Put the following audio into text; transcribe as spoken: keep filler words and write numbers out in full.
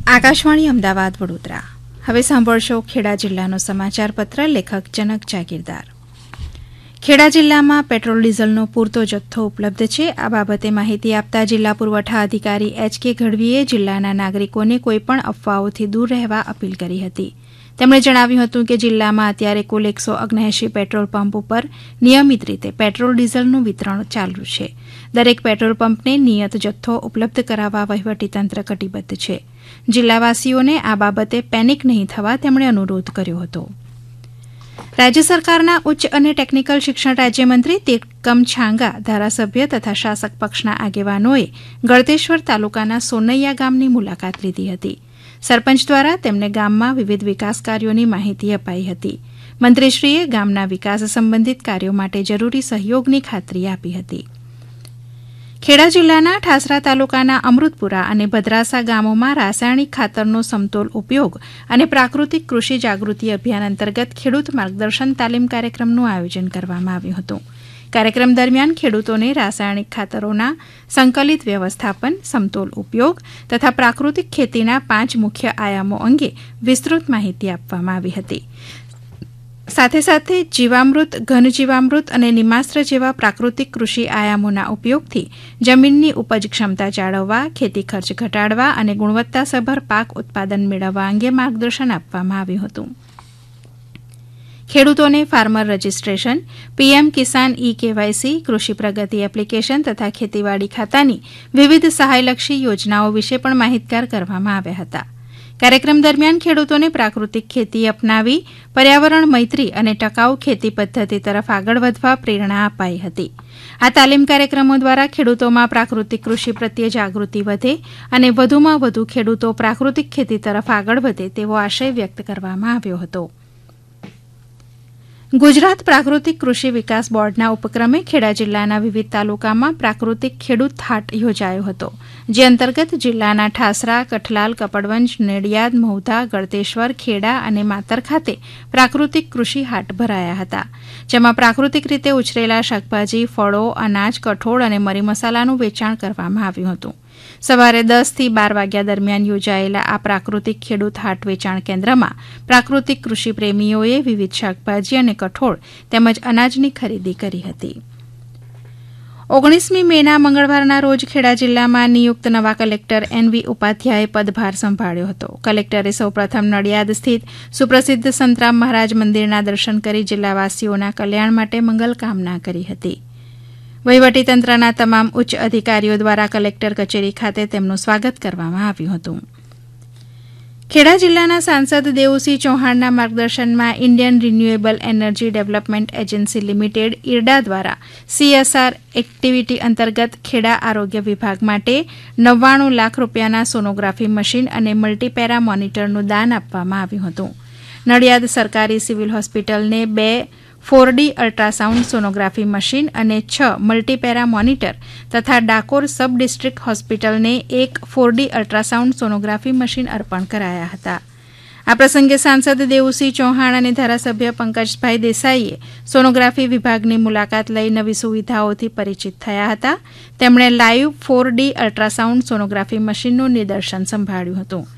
આકાશવાણી અમદાવાદ વડોદરા. હવે સાંભળશો ખેડા જિલ્લાનો સમાચાર પત્ર. લેખક જનક જાગીરદાર. ખેડા જિલ્લામાં પેટ્રોલ ડીઝલનો પૂરતો જથ્થો ઉપલબ્ધ છે. આ બાબતે માહિતી આપતા જિલ્લા પુરવઠા અધિકારી એચ કે ગઢવીએ જિલ્લાના નાગરિકોને કોઈપણ અફવાઓથી દૂર રહેવા અપીલ કરી હતી. તેમણે જણાવ્યું હતું કે જિલ્લામાં અત્યારે કુલ એકસો ઓગણએંસી પેટ્રોલ પંપ ઉપર નિયમિત રીતે પેટ્રોલ ડીઝલનું વિતરણ ચાલુ છે. દરેક પેટ્રોલ પંપને નિયત જથ્થો ઉપલબ્ધ કરાવવા વહીવટીતંત્ર કટિબદ્ધ છે. જિલ્લાવાસીઓને આ બાબતે પેનિક નહીં થવા તેમણે અનુરોધ કર્યો હતો. રાજ્ય સરકારના ઉચ્ચ અને ટેકનિકલ શિક્ષણ રાજ્યમંત્રી તીર્થકમ છાંગા, ધારાસભ્ય તથા શાસક પક્ષના આગેવાનોએ ગળતેશ્વર તાલુકાના સોનૈયા ગામની મુલાકાત લીધી હતી. સરપંચ દ્વારા તેમને ગામમાં વિવિધ વિકાસ કાર્યોની માહિતી અપાઈ હતી. મંત્રીશ્રીએ ગામના વિકાસ સંબંધિત કાર્યો માટે જરૂરી સહયોગની ખાતરી આપી હતી. ખેડા જિલ્લાના ઠાસરા તાલુકાના અમૃતપુરા અને ભદ્રાસા ગામોમાં રાસાયણિક ખાતરનો સમતોલ ઉપયોગ અને પ્રાકૃતિક કૃષિ જાગૃતિ અભિયાન અંતર્ગત ખેડૂત માર્ગદર્શન તાલીમ કાર્યક્રમનું આયોજન કરવામાં આવ્યું હતું. કાર્યક્રમ દરમિયાન ખેડૂતોને રાસાયણિક ખાતરોના સંકલિત વ્યવસ્થાપન, સમતોલ ઉપયોગ તથા પ્રાકૃતિક ખેતીના પાંચ મુખ્ય આયામો અંગે વિસ્તૃત માહિતી આપવામાં આવી હતી. સાથે સાથે જીવામૃત, ઘનજીવામૃત અને નિમાસ્ત્ર જેવા પ્રાકૃતિક કૃષિ આયામોના ઉપયોગથી જમીનની ઉપજ ક્ષમતા જાળવવા, ખેતી ખર્ચ ઘટાડવા અને ગુણવત્તાસભર પાક ઉત્પાદન મેળવવા અંગે માર્ગદર્શન આપવામાં આવ્યું હતું. ખેડૂતોને ફાર્મર રજીસ્ટ્રેશન, પીએમ કિસાન ઈ કેવાયસી, કૃષિ પ્રગતિ એપ્લિકેશન તથા ખેતીવાડી ખાતાની વિવિધ સહાયલક્ષી યોજનાઓ વિશે પણ માહિતગાર કરવામાં આવ્યા હતા. કાર્યક્રમ દરમિયાન ખેડૂતોને પ્રાકૃતિક ખેતી અપનાવી પર્યાવરણ મૈત્રી અને ટકાઉ ખેતી પદ્ધતિ તરફ આગળ વધવા પ્રેરણા અપાઈ હતી. આ તાલીમ કાર્યક્રમો દ્વારા ખેડૂતોમાં પ્રાકૃતિક કૃષિ પ્રત્યે જાગૃતિ વધે અને વધુમાં વધુ ખેડૂતો પ્રાકૃતિક ખેતી તરફ આગળ વધે તેવો આશય વ્યક્ત કરવામાં આવ્યો હતો. ગુજરાત પ્રાકૃતિક કૃષિ વિકાસ બોર્ડના ઉપક્રમે ખેડા જિલ્લાના વિવિધ તાલુકામાં પ્રાકૃતિક ખેડૂત હાટ યોજાયો હતો. જે અંતર્ગત જિલ્લાના ઠાસરા, કઠલાલ, કપડવંજ, નેડિયાદ, મહુધા, ગળતેશ્વર, ખેડા અને માતર ખાતે પ્રાકૃતિક કૃષિ હાટ ભરાયા હતા. જેમાં પ્રાકૃતિક રીતે ઉછરેલા શાકભાજી, ફળો, અનાજ, કઠોળ અને મરી મસાલાનું વેચાણ કરવામાં આવ્યું હતું. સવારે દસ થી બાર વાગ્યા દરમિયાન યોજાયેલા આ પ્રાકૃતિક ખેડૂત હાટ વેચાણ કેન્દ્રમાં પ્રાકૃતિક કૃષિ પ્રેમીઓએ વિવિધ શાકભાજી અને કઠોળ તેમજ અનાજની ખરીદી કરી હતી. ઓગણીસમી મેના મંગળવારના રોજ ખેડા જિલ્લામાં નિયુક્ત નવા કલેક્ટર એન વી ઉપાધ્યાયે પદભાર સંભાળ્યો હતો. કલેક્ટરે સૌપ્રથમ નડિયાદ સ્થિત સુપ્રસિદ્ધ સંતરામ મહારાજ મંદિરના દર્શન કરી જિલ્લાવાસીઓના કલ્યાણ માટે મંગલ કામના કરી હતી. વહીવટીતંત્રના તમામ ઉચ્ચ અધિકારીઓ દ્વારા કલેક્ટર કચેરી ખાતે તેમનું સ્વાગત કરવામાં આવ્યું હતું. ખેડા જિલ્લાના સાંસદ Devusinh ચૌહાણના માર્ગદર્શનમાં Indian renewable energy development agency limited IRDA દ્વારા સીએસઆર એક્ટિવિટી અંતર્ગત ખેડા આરોગ્ય વિભાગ માટે નવ્વાણું લાખ રૂપિયાના સોનોગ્રાફી મશીન અને મલ્ટીપેરા મોનિટરનું દાન આપવામાં આવ્યું હતું. નડિયાદ સરકારી સિવિલ હોસ્પિટલને બે four D ultrasound sonography machine અને છ મલ્ટીપેરા મોનિટર તથા ડાકોર સબ ડિસ્ટ્રિક્ટ હોસ્પિટલને એક four D ultrasound sonography machine અર્પણ કરાયા હતા. આ પ્રસંગે સાંસદ દેવુસિંહ ચૌહાણ અને ધારાસભ્ય પંકજભાઈ દેસાઈએ સોનોગ્રાફી વિભાગની મુલાકાત લઈ નવી સુવિધાઓથી પરિચિત થયા હતા. તેમણે live four D ultrasound sonography મશીનનું નિદર્શન સંભાળ્યું હતું.